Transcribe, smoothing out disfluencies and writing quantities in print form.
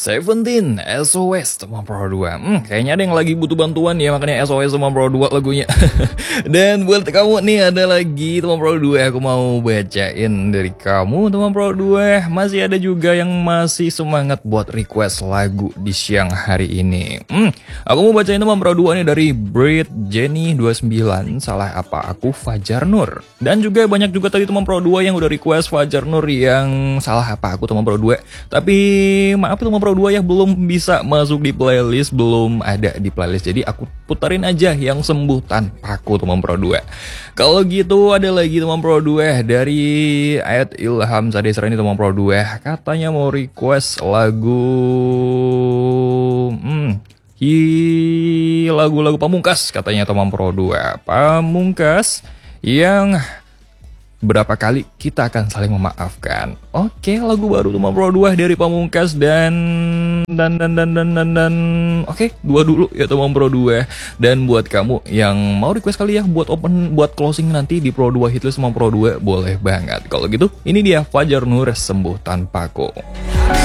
Seventeen SOS teman Pro 2. Kayaknya ada yang lagi butuh bantuan ya, makanya SOS teman Pro 2 lagunya. Dan buat kamu nih ada lagi teman Pro 2, aku mau bacain dari kamu teman Pro 2. Masih ada juga yang masih semangat buat request lagu di siang hari ini. Aku mau bacain teman Pro 2 nih dari Brit Jenny 29, salah apa aku Fajar Nur. Dan juga banyak juga tadi teman Pro 2 yang udah request Fajar Nur yang salah apa aku teman Pro 2. Tapi maaf teman Pro 2 ya, belum bisa masuk di playlist, belum ada di playlist. Jadi aku putarin aja yang sembuh tanpa aku teman Pro 2. Kalau gitu ada lagi teman Pro 2 dari Ayat Ilham Sadesra ini teman Pro 2. Katanya mau request lagu lagu-lagu Pamungkas katanya teman Pro 2. Pamungkas yang berapa kali kita akan saling memaafkan. Oke, lagu baru teman Pro 2 dari Pamungkas dan oke, dua dulu ya teman Pro 2. Dan buat kamu yang mau request kali ya buat open, buat closing nanti di Pro 2 Hitlist teman Pro 2, boleh banget. Kalau gitu, ini dia Fajar Nur Sembuh Tanpaku.